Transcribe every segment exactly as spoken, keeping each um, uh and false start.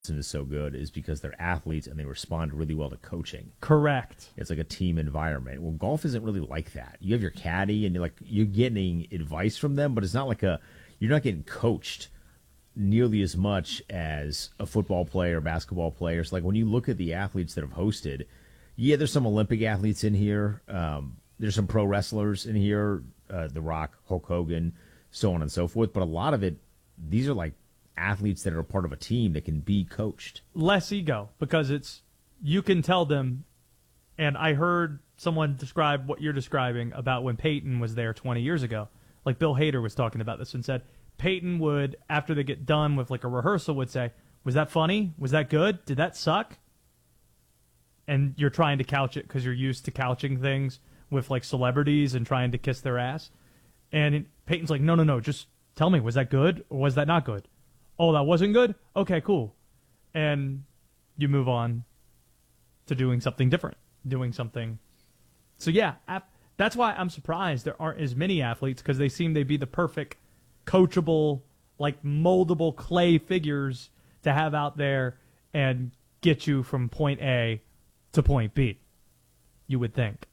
is so good is because they're athletes and they respond really well to coaching. Correct. It's like a team environment. Well, golf isn't really like that. You have your caddy and you're like you're getting advice from them, but it's not like a you're not getting coached nearly as much as a football player, basketball player. So like when you look at the athletes that have hosted, yeah, there's some Olympic athletes in here. Um, there's some pro wrestlers in here, uh, The Rock, Hulk Hogan, so on and so forth. But a lot of it, these are like athletes that are part of a team that can be coached. Less ego, because it's you can tell them, and I heard someone describe what you're describing about when Peyton was there twenty years ago. Like Bill Hader was talking about this and said Peyton would, after they get done with like a rehearsal, would say, was that funny? Was that good? Did that suck? And you're trying to couch it because you're used to couching things with like celebrities and trying to kiss their ass. And Peyton's like, no, no, no, just tell me, was that good or was that not good? Oh, that wasn't good? Okay, cool. And you move on to doing something different, doing something. So, yeah, that's why I'm surprised there aren't as many athletes, because they seem to be the perfect coachable, like moldable clay figures to have out there and get you from point A to point B, you would think.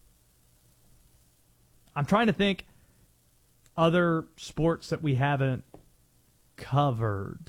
I'm trying to think other sports that we haven't covered.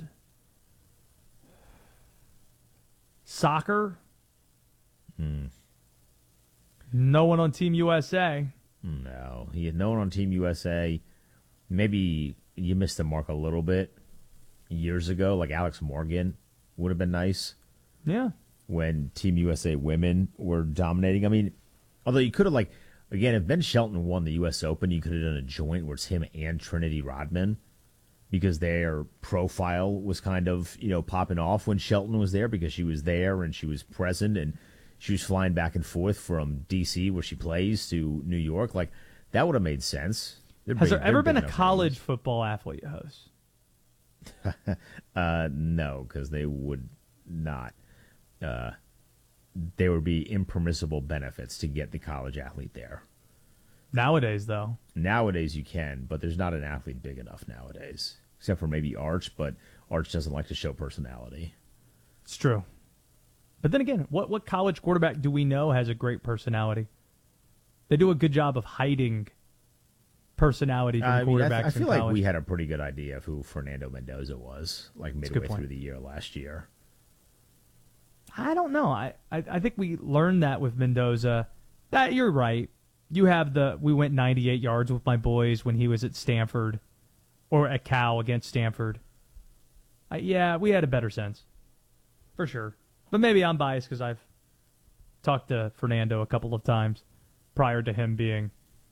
Soccer? Hmm. No one on Team U S A. No. He had no one on Team U S A. Maybe you missed the mark a little bit years ago, like Alex Morgan would have been nice. Yeah. When Team U S A women were dominating. I mean, although you could have, like, again, if Ben Shelton won the U S Open, you could have done a joint where it's him and Trinity Rodman, because their profile was kind of, you know, popping off when Shelton was there, because she was there and she was present and she was flying back and forth from D C, where she plays, to New York. Like, that would have made sense. They're Has big, there ever been a names. college football athlete host? uh, no, because they would not. Uh, there would be impermissible benefits to get the college athlete there. Nowadays, though. Nowadays you can, but there's not an athlete big enough nowadays, except for maybe Arch, but Arch doesn't like to show personality. It's true. But then again, what, what college quarterback do we know has a great personality? They do a good job of hiding personality from I mean, quarterbacks I, I feel in like college. we had a pretty good idea of who Fernando Mendoza was, like midway through the year last year. I don't know. I, I, I think we learned that with Mendoza. That you're right. You have the we went ninety-eight yards with my boys when he was at Stanford, or at Cal against Stanford. I, yeah, we had a better sense, for sure. But maybe I'm biased because I've talked to Fernando a couple of times prior to him being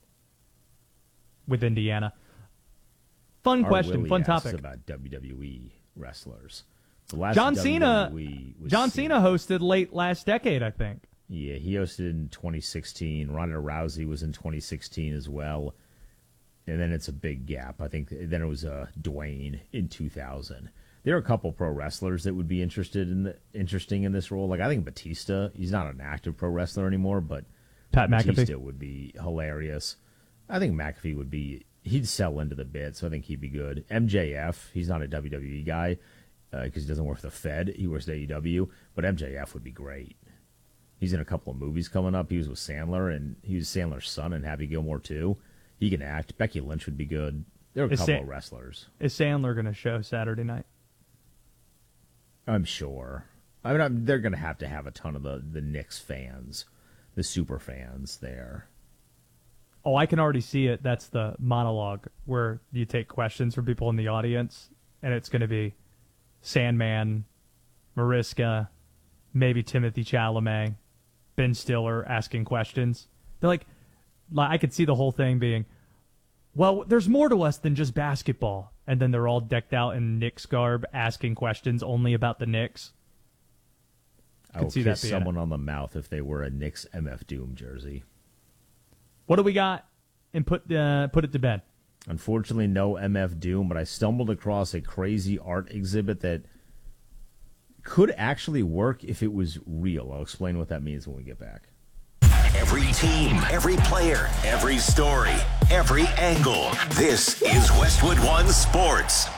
with Indiana. Fun Our question, Willie fun asks topic. about W W E wrestlers. The last John W W E Cena. was John Cena. Cena hosted late last decade, I think. Yeah, he hosted in twenty sixteen. Ronda Rousey was in twenty sixteen as well. And then it's a big gap. I think then it was uh, Dwayne in two thousand. There are a couple pro wrestlers that would be interested in the, interesting in this role. Like, I think Batista, he's not an active pro wrestler anymore, but Pat Batista McAfee would be hilarious. I think McAfee would be, he'd sell into the bit, so I think he'd be good. M J F, he's not a W W E guy because uh, he doesn't work for the Fed. He works at A E W, but M J F would be great. He's in a couple of movies coming up. He was with Sandler, and he was Sandler's son in Happy Gilmore too. He can act. Becky Lynch would be good. There are a Is couple Sa- of wrestlers. Is Sandler going to show Saturday night? I'm sure. I mean, I'm, they're going to have to have a ton of the, the Knicks fans, the super fans there. Oh, I can already see it. That's the monologue where you take questions from people in the audience, and it's going to be Sandman, Mariska, maybe Timothy Chalamet, Ben Stiller asking questions. They're like, like, I could see the whole thing being, well, there's more to us than just basketball. And then they're all decked out in Knicks garb asking questions only about the Knicks. I will kiss someone on the mouth if they wear a Knicks M F Doom jersey. What do we got? And put uh, put it to bed. Unfortunately, no M F Doom, but I stumbled across a crazy art exhibit that could actually work if it was real. I'll explain what that means when we get back. Every team, every player, every story, every angle. This is Westwood One Sports.